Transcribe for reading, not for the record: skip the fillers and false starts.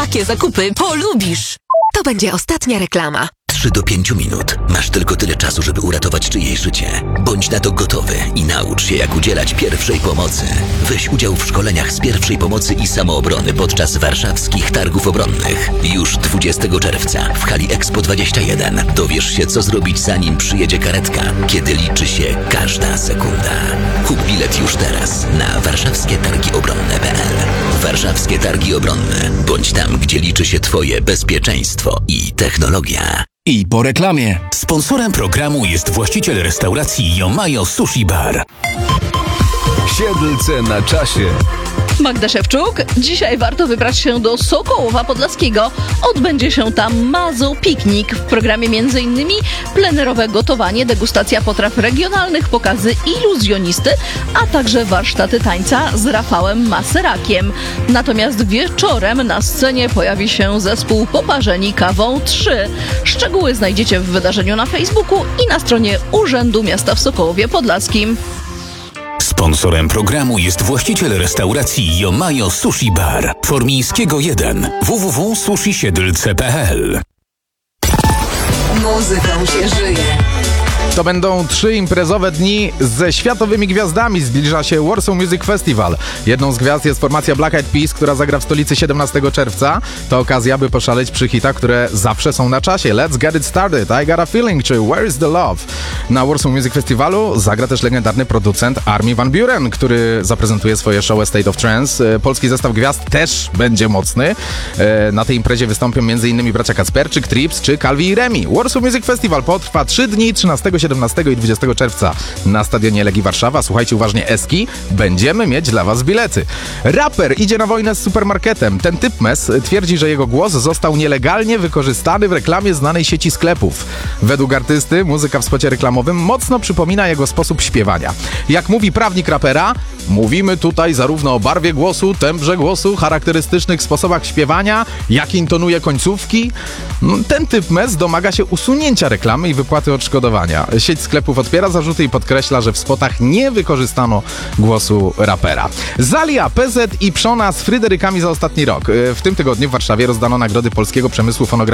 Takie zakupy polubisz. To będzie ostatnia reklama. 3 do 5 minut. Masz tylko tyle czasu, żeby uratować czyjeś życie. Bądź na to gotowy i naucz się, jak udzielać pierwszej pomocy. Weź udział w szkoleniach z pierwszej pomocy i samoobrony podczas warszawskich targów obronnych. Już 20 czerwca w hali Expo 21 dowiesz się, co zrobić, zanim przyjedzie karetka, kiedy liczy się każda sekunda. Kup bilet już teraz na warszawskietargiobronne.pl. Warszawskie Targi Obronne. Bądź tam, gdzie liczy się Twoje bezpieczeństwo i technologia. I po reklamie. Sponsorem programu jest właściciel restauracji Yomayo Sushi Bar. Siedlce na czasie. Magda Szewczuk. Dzisiaj warto wybrać się do Sokołowa Podlaskiego. Odbędzie się tam Mazo Piknik. W programie m.in. plenerowe gotowanie, degustacja potraw regionalnych, pokazy iluzjonisty, a także warsztaty tańca z Rafałem Maserakiem. Natomiast wieczorem na scenie pojawi się zespół Poparzeni Kawą 3. Szczegóły znajdziecie w wydarzeniu na Facebooku i na stronie Urzędu Miasta w Sokołowie Podlaskim. Sponsorem programu jest właściciel restauracji Yomayo Sushi Bar. Formińskiego 1. www.sushisiedlce.pl. Muzyką się żyje. To będą 3 imprezowe dni ze światowymi gwiazdami. Zbliża się Warsaw Music Festival. Jedną z gwiazd jest formacja Black Eyed Peas, która zagra w stolicy 17 czerwca. To okazja, by poszaleć przy hitach, które zawsze są na czasie. Let's Get It Started, I Got a Feeling czy Where is the Love. Na Warsaw Music Festivalu zagra też legendarny producent Armin van Buuren, który zaprezentuje swoje show A State of Trance. Polski zestaw gwiazd też będzie mocny. Na tej imprezie wystąpią m.in. bracia Kacperczyk, Trips czy Calvi i Remi. Warsaw Music Festival potrwa 3 dni, 13, 17 i 20 czerwca na stadionie Legii Warszawa. Słuchajcie uważnie Eski, będziemy mieć dla was bilety. Raper idzie na wojnę z supermarketem. Ten typ mes twierdzi, że jego głos został nielegalnie wykorzystany w reklamie znanej sieci sklepów. Według artysty muzyka w spocie reklamowym mocno przypomina jego sposób śpiewania. Jak mówi prawnik rapera, mówimy tutaj zarówno o barwie głosu, tembrze głosu, charakterystycznych sposobach śpiewania, jak intonuje końcówki. Ten typ mes domaga się usunięcia reklamy i wypłaty odszkodowania. Sieć sklepów odpiera zarzuty i podkreśla, że w spotach nie wykorzystano głosu rapera. Zalia, PZ i Przona z Fryderykami za ostatni rok. W tym tygodniu w Warszawie rozdano nagrody polskiego przemysłu fonograficznego.